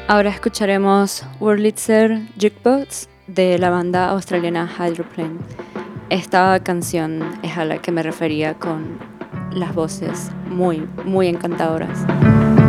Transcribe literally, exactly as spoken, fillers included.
Ahora escucharemos Wurlitzer Jukebox de la banda australiana Hydroplane. Esta canción es a la que me refería con las voces muy, muy encantadoras.